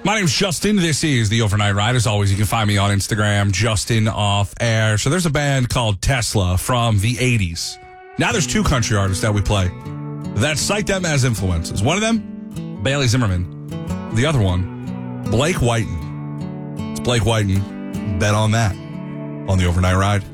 My name's Justin. This is the Overnight Ride. As always, you can find me on Instagram, Justin Off Air. So there's a band called Tesla from the 80s. Now there's two country artists that we play that cite them as influences. One of them, Bailey Zimmerman. The other one, Blake Whiten. It's Blake Whiten. Bet on that on the Overnight Ride.